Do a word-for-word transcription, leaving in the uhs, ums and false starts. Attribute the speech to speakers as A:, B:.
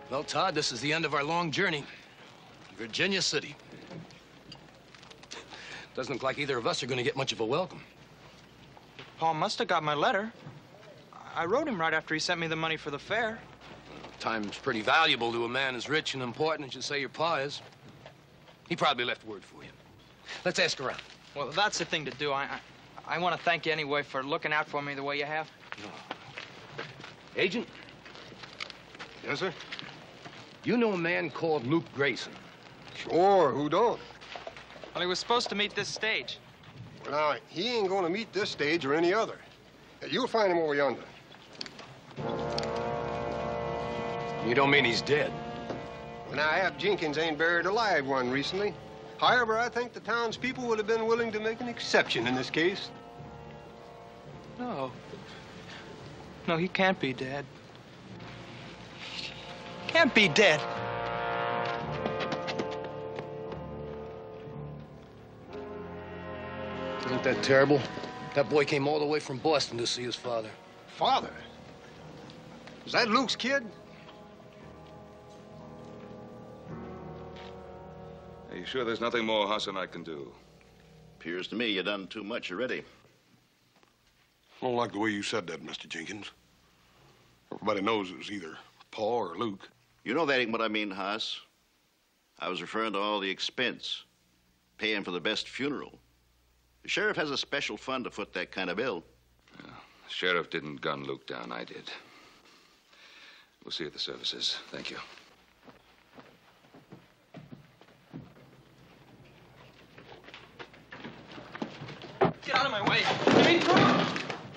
A: Well, Todd, this is the end of our long journey. Virginia City. Doesn't look like either of us are going to get much of a welcome.
B: Paul must have got my letter. I wrote him right after he sent me the money for the fare.
A: Well, time's pretty valuable to a man as rich and important as you say your pa is. He probably left word for you. Let's ask around.
B: Well, that's the thing to do. I, I, I want to thank you anyway for looking out for me the way you have.
A: Agent?
C: Yes, sir?
A: You know a man called Luke Grayson?
C: Sure, who don't?
B: Well, he was supposed to meet this stage.
C: Well, now, he ain't gonna meet this stage or any other. You'll find him over yonder.
A: You don't mean he's dead?
C: Well, now, Ab Jenkins ain't buried a live one recently. However, I think the townspeople would have been willing to make an exception in this case.
B: No. No, he can't be dead. Can't be dead.
A: Isn't that terrible? That boy came all the way from Boston to see his father.
C: Father? Is that Luke's kid?
D: Are you sure there's nothing more Huss and I can do?
E: Appears to me you done too much already.
F: I don't like the way you said that, Mister Jenkins. Everybody knows it was either Paul or Luke.
E: You know that ain't what I mean, Huss. I was referring to all the expense, paying for the best funeral. The sheriff has a special fund to foot that kind of bill.
D: Yeah, the sheriff didn't gun Luke down, I did. We'll see you at the services. Thank you.